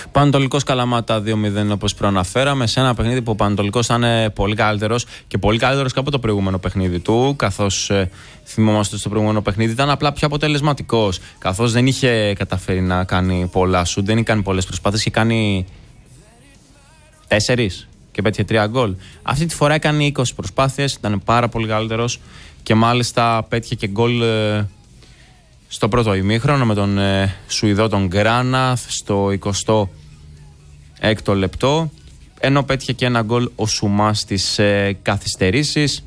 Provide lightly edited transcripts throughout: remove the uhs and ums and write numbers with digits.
Πανετολικός Καλαμάτα 2-0 όπως προαναφέραμε, σε ένα παιχνίδι που ο Πανετολικός ήταν πολύ καλύτερος και πολύ καλύτερος και από το προηγούμενο παιχνίδι του, καθώς θυμόμαστε στο προηγούμενο παιχνίδι ήταν απλά πιο αποτελεσματικός, καθώς δεν είχε καταφέρει να κάνει πολλά σουτ, δεν είχε κάνει πολλές προσπάθειες, είχε κάνει 4 και πέτυχε 3 γκολ. Αυτή τη φορά έκανε 20 προσπάθειες, ήταν πάρα πολύ καλύτερος και μάλιστα πέτυχε και γκολ στο πρώτο ημίχρονο με τον Σουηδό τον Γκράναθ στο 26ο λεπτό, ενώ πέτυχε και ένα γκολ ο Σουμά στις καθυστερήσεις.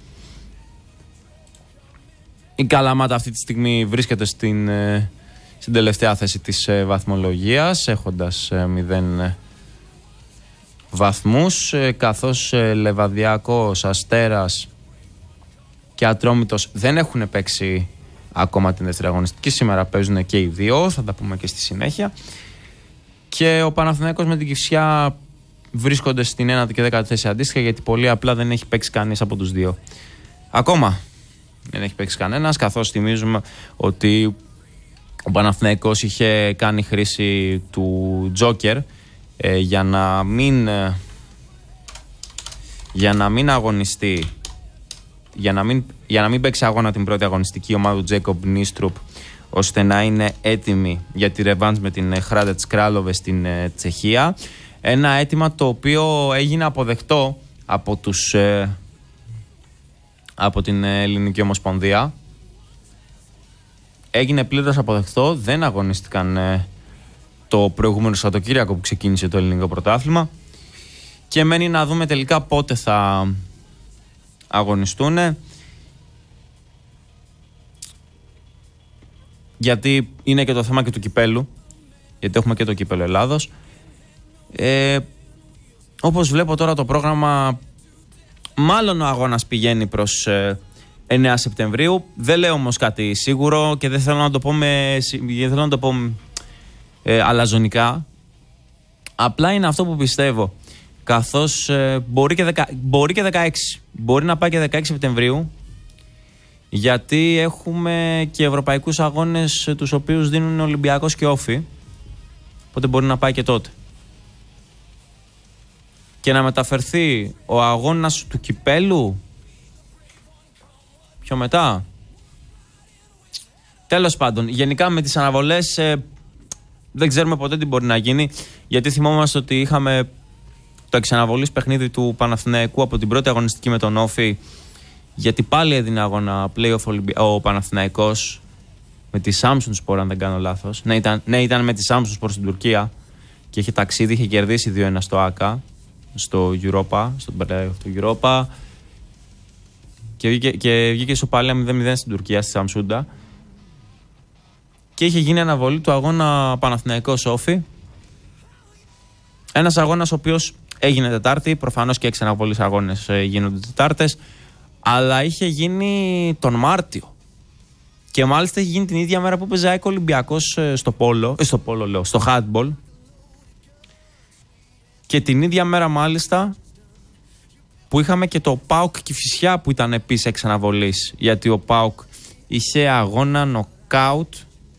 Η Καλαμάτα αυτή τη στιγμή βρίσκεται στην τελευταία θέση της βαθμολογίας, έχοντας 0 βαθμούς, καθώς Λεβαδιακός, Αστέρας και Ατρόμητος δεν έχουν παίξει ακόμα την δεύτερη αγωνιστική. Σήμερα παίζουν και οι δύο, θα τα πούμε και στη συνέχεια. Και ο Παναθηναϊκός με την Κηφισιά βρίσκονται στην 1η και 10η θέση αντίστοιχα, γιατί πολύ απλά δεν έχει παίξει κανείς από τους δύο. Ακόμα δεν έχει παίξει κανένας, καθώς θυμίζουμε ότι ο Παναθηναϊκός είχε κάνει χρήση του Τζόκερ για να μην αγωνιστεί, για να μην παίξει αγώνα την πρώτη αγωνιστική ομάδα του Τζέικομπ Νίστρουπ, ώστε να είναι έτοιμη για τη ρεβάνς με την Χράντετς Κράλοβε στην Τσεχία. Ένα αίτημα το οποίο έγινε αποδεκτό από την Ελληνική Ομοσπονδία. Έγινε πλήρως αποδεκτό, δεν αγωνίστηκαν το προηγούμενο Σαββατοκύριακο που ξεκίνησε το ελληνικό πρωτάθλημα και μένει να δούμε τελικά πότε θα αγωνιστούν, γιατί είναι και το θέμα και του κυπέλου, γιατί έχουμε και το κύπελο Ελλάδος. Όπως βλέπω τώρα το πρόγραμμα, μάλλον ο αγώνας πηγαίνει προς 9 Σεπτεμβρίου. Δεν λέω όμως κάτι σίγουρο και δεν θέλω να το πω αλαζονικά. Απλά είναι αυτό που πιστεύω, καθώς μπορεί και 16, μπορεί να πάει και 16 Σεπτεμβρίου, γιατί έχουμε και ευρωπαϊκούς αγώνες τους οποίους δίνουν Ολυμπιακός και Όφη, οπότε μπορεί να πάει και τότε και να μεταφερθεί ο αγώνας του κυπέλου πιο μετά. Τέλος πάντων, γενικά με τις αναβολές δεν ξέρουμε ποτέ τι μπορεί να γίνει, γιατί θυμόμαστε ότι είχαμε το εξαναβολής παιχνίδι του Παναθηναϊκού από την πρώτη αγωνιστική με τον Όφη, γιατί πάλι έδινε αγώνα play-off ο Παναθηναϊκός με τη Samsunspor, αν δεν κάνω λάθος. Ναι, ήταν με τη Samsunspor στην Τουρκία και είχε ταξίδι, είχε κερδίσει 2-1 στο ΆΚΑ, στο Europa, και βγήκε ισοπαλία 0-0 στην Τουρκία, στη Σαμσούντα, και είχε γίνει αναβολή του αγώνα Παναθηναϊκός Όφη. Ένας αγώνας ο οποίος έγινε Τετάρτη, προφανώς και εξαναβολείς αγώνες γίνονται Τετάρτες, αλλά είχε γίνει τον Μάρτιο. Και μάλιστα είχε γίνει την ίδια μέρα που παίζει ΑΕΚ Ολυμπιακός στο handball. Και την ίδια μέρα μάλιστα που είχαμε και το ΠΑΟΚ Κηφισιά που ήταν επίσης εξαναβολής, γιατί ο ΠΑΟΚ είχε αγώνα νοκάουτ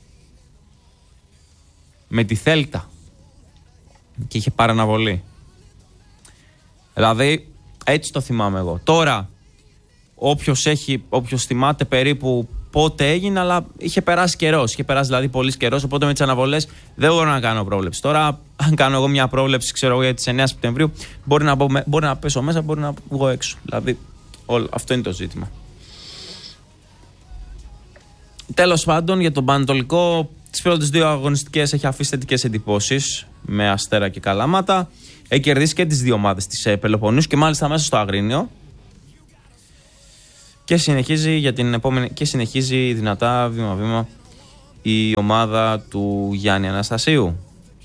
με τη Θέλτα και είχε παραναβολή. Δηλαδή έτσι το θυμάμαι εγώ. Τώρα όποιος θυμάται περίπου πότε έγινε, αλλά είχε περάσει καιρός. Είχε περάσει δηλαδή πολύ καιρός, οπότε με τις αναβολές δεν μπορώ να κάνω πρόβλεψη. Τώρα, αν κάνω εγώ μια πρόβλεψη, ξέρω εγώ, για τις 9 Σεπτεμβρίου, μπορεί να πέσω μέσα, μπορεί να βγω έξω. Δηλαδή, αυτό είναι το ζήτημα. Τέλος πάντων, για τον Πανετολικό, τις πρώτες δύο αγωνιστικές έχει αφήσει θετικές εντυπώσεις με Αστέρα και Καλαμάτα. Έχει κερδίσει και τις δύο ομάδες της Πελοποννήσου και μάλιστα μέσα στο Αγρίνιο. Και συνεχίζει δυνατά βήμα-βήμα η ομάδα του Γιάννη Αναστασίου.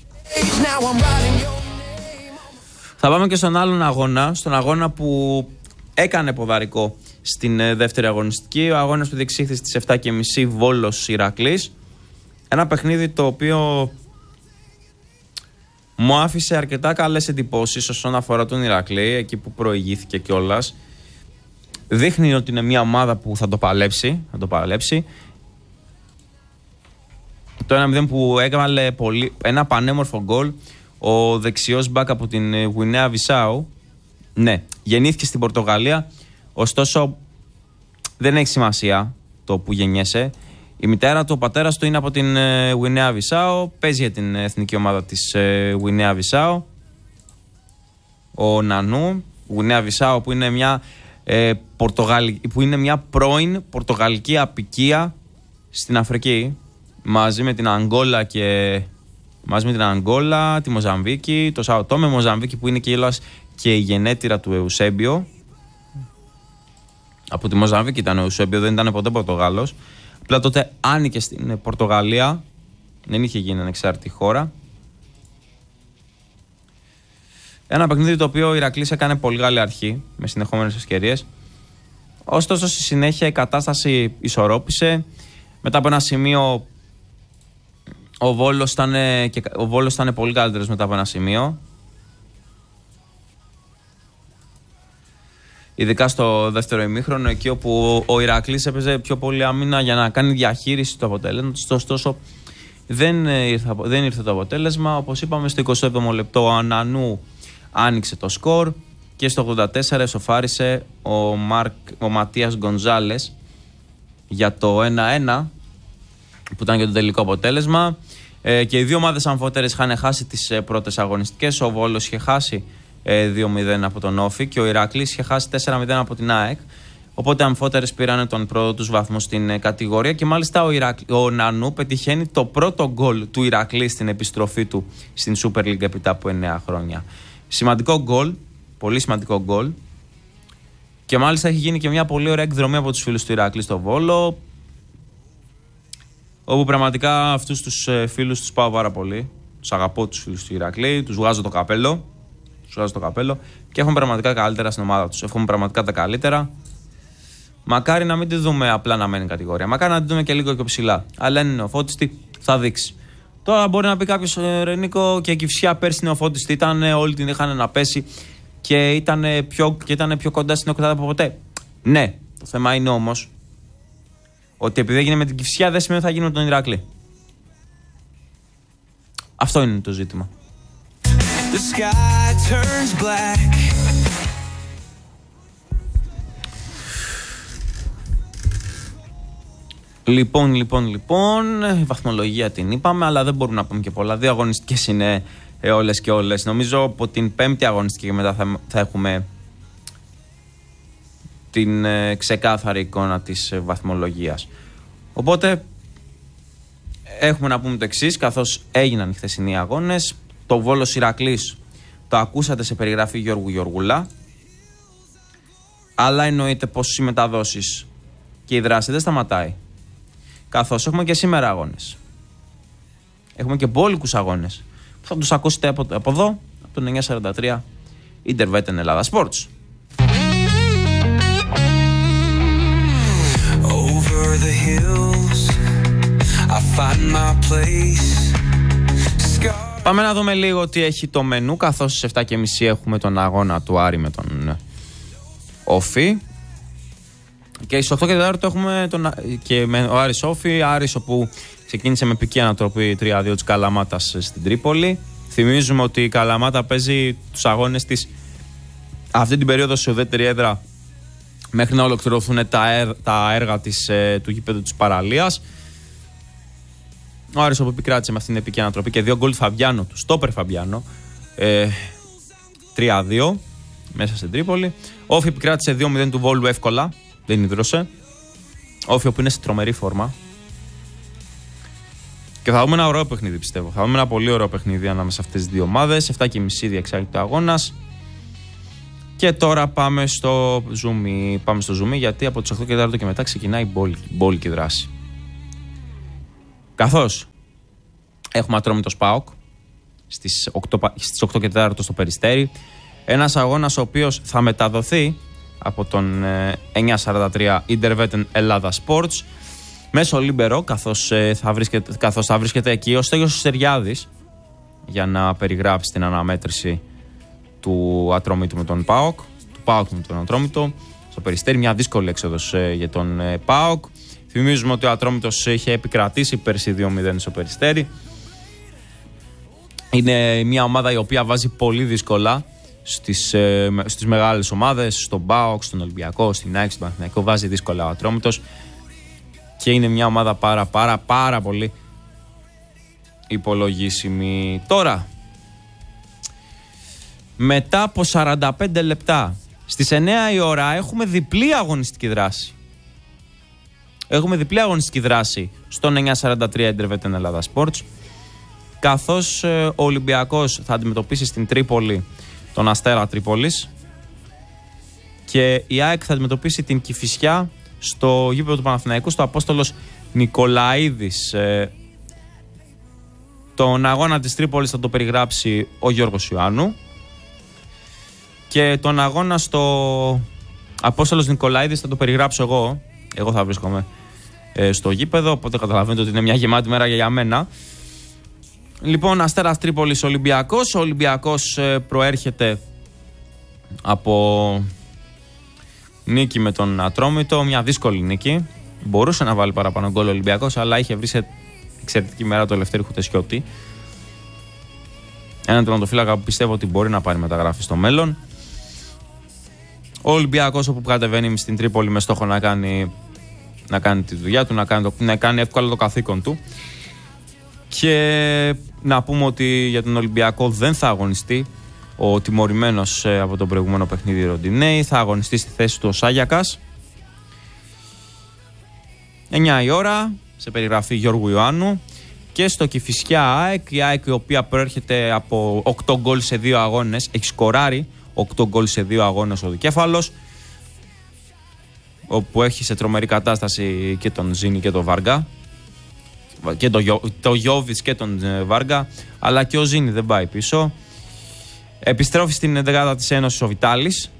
Θα πάμε και στον άλλον αγώνα, στον αγώνα που έκανε ποδαρικό στην δεύτερη αγωνιστική. Ο αγώνας που διεξήχθη στις 7.30 Βόλος Ηρακλής. Ένα παιχνίδι το οποίο μου άφησε αρκετά καλές εντυπώσεις όσον αφορά τον Ηρακλή, εκεί που προηγήθηκε κιόλας. Δείχνει ότι είναι μια ομάδα που θα το παλέψει. Το 1-0 που έβαλε ένα πανέμορφο γκολ ο δεξιός μπακ από την Γουινέα Βισάου. Ναι, γεννήθηκε στην Πορτογαλία, ωστόσο δεν έχει σημασία το που γεννιέσαι. Η μητέρα του, ο πατέρας του είναι από την Γουινέα Βισάου, παίζει για την εθνική ομάδα της Γουινέα Βισάου. Ο Νανού, Γουινέα Βισάου, που είναι μια πρώην πορτογαλική αποικία στην Αφρική, μαζί με την Αγγόλα, τη Μοζαμβίκη, το Σάο Τόμε, Μοζαμβίκη που είναι και η γενέτειρα του Εουσέμπιο. Από τη Μοζαμβίκη ήταν ο Εουσέμπιο, δεν ήταν ποτέ Πορτογάλος. Απλά τότε άνοικε στην Πορτογαλία, δεν είχε γίνει ανεξάρτητη χώρα. Ένα παιχνίδι το οποίο ο Ηρακλής έκανε πολύ καλή αρχή, με συνεχόμενες ευκαιρίες. Ωστόσο στη συνέχεια η κατάσταση ισορρόπησε. Μετά από ένα σημείο ο Βόλος ήταν πολύ καλύτερος μετά από ένα σημείο. Ειδικά στο δεύτερο ημίχρονο, εκεί όπου ο Ηρακλής έπαιζε πιο πολύ άμυνα για να κάνει διαχείριση του αποτέλεσματος. Ωστόσο δεν ήρθε το αποτέλεσμα. Όπως είπαμε, στο 27ο λεπτό ο Ανανού άνοιξε το σκορ και στο 84 εσωφάρισε ο Ματίας Γκονζάλες για το 1-1 που ήταν και το τελικό αποτέλεσμα. Και οι δύο ομάδες αμφότερες είχαν χάσει τις πρώτες αγωνιστικές. Ο Βόλος είχε χάσει 2-0 από τον Όφη και ο Ηρακλής είχε χάσει 4-0 από την ΑΕΚ. Οπότε αμφότερες πήραν τον πρώτο τους βαθμό στην κατηγορία και μάλιστα ο Νανού πετυχαίνει το πρώτο γκολ του Ηρακλή στην επιστροφή του στην Super League επί από 9 χρόνια. Σημαντικό γκολ, πολύ σημαντικό γκολ. Και μάλιστα έχει γίνει και μια πολύ ωραία εκδρομή από τους φίλους του Ηρακλή στο Βόλο, όπου πραγματικά αυτούς τους φίλους τους πάω πάρα πολύ. Τους αγαπώ τους φίλους του Ηρακλή, τους βγάζω το καπέλο. Και έχουν πραγματικά καλύτερα στην ομάδα τους. Εύχομαι πραγματικά τα καλύτερα. Μακάρι να μην τη δούμε απλά να μένει κατηγορία. Μακάρι να τη δούμε και λίγο πιο ψηλά. Αλλά αν είναι νεοφώτιστη, θα δείξει. Τώρα μπορεί να πει κάποιος, ρε Νίκο, και η Κυφσιά πέρσι νεοφώτιστη ήταν, όλοι την είχαν να πέσει και ήταν πιο κοντά στην οκτάδα από ποτέ. Ναι, το θέμα είναι όμως ότι επειδή έγινε με την Κυφσιά δεν σημαίνει ότι θα γίνει με τον Ηρακλή. Αυτό είναι το ζήτημα. The sky turns black. Λοιπόν, η βαθμολογία την είπαμε, αλλά δεν μπορούμε να πούμε και πολλά. 2 αγωνιστικές είναι όλες και όλες. Νομίζω από την 5η αγωνιστική και μετά θα έχουμε την ξεκάθαρη εικόνα της βαθμολογίας. Οπότε έχουμε να πούμε το εξής, καθώς έγιναν οι χθεσινοί αγώνες. Το Βόλος Ηρακλής το ακούσατε σε περιγραφή Γιώργου Γιωργουλά. Αλλά εννοείται πως οι μεταδόσεις και η δράση δεν σταματάει. Καθώς έχουμε και σήμερα αγώνες. Έχουμε και μπόλικους αγώνες που θα τους ακούσετε από εδώ, από το 943 Intervetten Ελλάδα Sports. Over the hills, I find my place. Πάμε να δούμε λίγο τι έχει το μενού, καθώς στις 7.30 έχουμε τον αγώνα του Άρη με τον Όφη. Και στις 8.15 έχουμε και με ο Άρης Όφη. Άρης όπου ξεκίνησε με πική ανατροπή 3-2 της Καλαμάτας στην Τρίπολη. Θυμίζουμε ότι η Καλαμάτα παίζει τους αγώνες της αυτή την περίοδο σε ουδέτερη έδρα μέχρι να ολοκληρωθούν τα έργα του γήπεδου της παραλίας. Ο Άρης όπου επικράτησε με αυτήν την επική ανατροπή και 2 γκολ Φαμπιάνο, του στόπερ Φαμπιάνο, 3-2 μέσα στην Τρίπολη. Όφη επικράτησε 2-0 του Βόλου εύκολα, δεν ίδρωσε. Όφη όπου είναι σε τρομερή φόρμα. Και θα δούμε ένα ωραίο παιχνίδι, πιστεύω. Θα δούμε ένα πολύ ωραίο παιχνίδι ανάμεσα σε αυτές τις δύο ομάδες. 7.30 διεξάγεται ο αγώνας. Και τώρα πάμε στο zoom, γιατί από τις 8.15 και μετά ξεκινάει η μπόλικη δράση. Καθώς έχουμε Ατρόμητος ΠΑΟΚ στις 8.15 στο Περιστέρι. Ένας αγώνας ο οποίος θα μεταδοθεί από τον 943 Intervetten Ελλάδα Sports μέσω Λίμπερο, καθώς θα βρίσκεται εκεί ο Στέλιος Σεριάδης για να περιγράψει την αναμέτρηση του Ατρόμητου με τον ΠΑΟΚ, του ΠΑΟΚ με τον Ατρόμητο στο Περιστέρι. Μια δύσκολη έξοδος για τον ΠΑΟΚ. Θυμίζουμε ότι ο Ατρόμητος είχε επικρατήσει πέρσι 2-0 στο Περιστέρι. Είναι μια ομάδα η οποία βάζει πολύ δύσκολα στις μεγάλες ομάδες, στον ΠΑΟΚ, στον Ολυμπιακό, στην ΑΕΚ, στον Παναθηναϊκό. Βάζει δύσκολα ο Ατρόμητος και είναι μια ομάδα πάρα πολύ υπολογίσιμη. Τώρα, μετά από 45 λεπτά, στις 9 η ώρα έχουμε διπλή αγωνιστική δράση. Έχουμε διπλή αγωνιστική δράση στον 943 Ιντερβετέν Ελλάδα Sports, καθώς ο Ολυμπιακός θα αντιμετωπίσει στην Τρίπολη τον Αστέρα Τρίπολης και η ΑΕΚ θα αντιμετωπίσει την Κηφισιά στο γήπεδο του Παναθηναϊκού, στο Απόστολος Νικολαίδης. Τον αγώνα της Τρίπολης θα το περιγράψει ο Γιώργος Ιωάννου και τον αγώνα στο Απόστολος Νικολαίδης θα το περιγράψω εγώ. Εγώ θα βρίσκομαι στο γήπεδο, οπότε καταλαβαίνετε ότι είναι μια γεμάτη μέρα για μένα. Λοιπόν, Αστέρας Τρίπολης Ολυμπιακός. Ο Ολυμπιακός προέρχεται από νίκη με τον Ατρόμητο, μια δύσκολη νίκη. Μπορούσε να βάλει παραπάνω γκολ ο Ολυμπιακός, αλλά είχε βρει σε εξαιρετική μέρα το Ελευθέρη Χουτεσιώτη. Έναν τερματοφύλακα που πιστεύω ότι μπορεί να πάρει μεταγραφή στο μέλλον. Ο Ολυμπιακός, όπου κατεβαίνει στην Τρίπολη με στόχο να κάνει τη δουλειά του, να κάνει εύκολα το καθήκον του. Και να πούμε ότι για τον Ολυμπιακό δεν θα αγωνιστεί ο τιμωρημένος από το προηγούμενο παιχνίδι Ροντινέη. Θα αγωνιστεί στη θέση του ο Σάγιακας. 9 η ώρα, σε περιγραφή Γιώργου Ιωάννου. Και στο Κηφισιά ΑΕΚ, η ΑΕΚ η οποία προέρχεται από 8 γκολ σε 2 αγώνες, έχει σκοράρει 8 γκολ σε 2 αγώνες ο Δικέφαλος, όπου έχει σε τρομερή κατάσταση και τον Ζήνη και τον Βάργα, και το Γιώβιτς και τον Βάργα, αλλά και ο Ζήνη δεν πάει πίσω. Επιστρέφει στην 11η της Ένωσης ο Βιτάλης,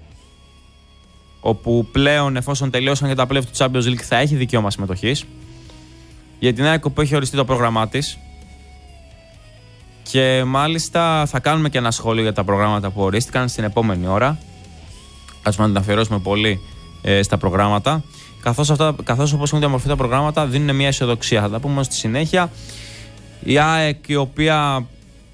όπου πλέον, εφόσον τελειώσαν και τα play-off του Champions League, θα έχει δικαίωμα συμμετοχής. Για την ΑΕΚ που έχει οριστεί το πρόγραμμά της. Και μάλιστα θα κάνουμε και ένα σχόλιο για τα προγράμματα που ορίστηκαν στην επόμενη ώρα. Ας πούμε να αφιερώσουμε πολύ στα προγράμματα. Καθώς όπως έχουν διαμορφωθεί τα προγράμματα, δίνουν μια αισιοδοξία. Θα τα πούμε στη συνέχεια. Η ΑΕΚ, η οποία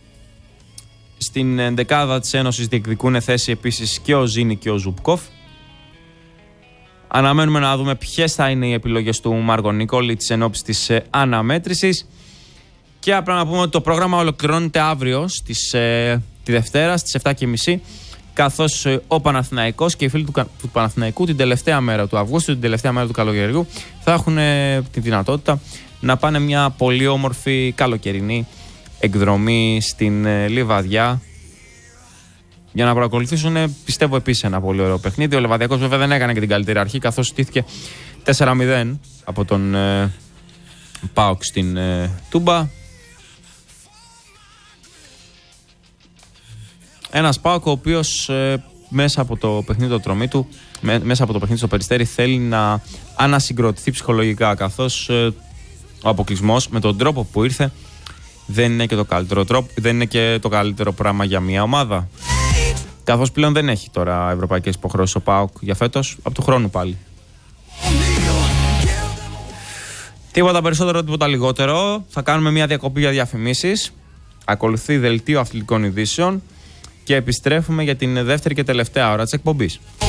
στην 11η της Ένωσης διεκδικούν θέση επίσης και ο Ζήνη και ο Ζουπκόφ. Αναμένουμε να δούμε ποιες θα είναι οι επιλογές του Μάργο Νικόλιτς ενόψει της αναμέτρησης. Και απλά να πούμε ότι το πρόγραμμα ολοκληρώνεται αύριο τη Δευτέρα στις 7.30, καθώς ο Παναθηναϊκός και οι φίλοι του Παναθηναϊκού την τελευταία μέρα του Αυγούστου, την τελευταία μέρα του καλοκαιριού, θα έχουν τη δυνατότητα να πάνε μια πολύ όμορφη καλοκαιρινή εκδρομή στην Λιβαδιά για να παρακολουθήσουν, πιστεύω, επίσης ένα πολύ ωραίο παιχνίδι. Ο Λεβαδιακός βέβαια δεν έκανε και την καλύτερη αρχή, καθώς στήθηκε 4-0 από τον ΠΑΟΚ στην Τούμπα. Ένας ΠΑΟΚ ο οποίος μέσα από το παιχνίδι του Ατρομήτου, μέσα από το παιχνίδι στο Περιστέρι, θέλει να ανασυγκροτηθεί ψυχολογικά, καθώς ο αποκλεισμός με τον τρόπο που ήρθε δεν είναι και το καλύτερο πράγμα για μια ομάδα. Καθώς πλέον δεν έχει τώρα ευρωπαϊκές υποχρεώσεις ο ΠΑΟΚ για φέτος, από του χρόνου πάλι. Τίποτα περισσότερο, τίποτα λιγότερο. Θα κάνουμε μια διακοπή για διαφημίσεις. Ακολουθεί δελτίο αθλητικών ειδήσεων και επιστρέφουμε για την δεύτερη και τελευταία ώρα της εκπομπής.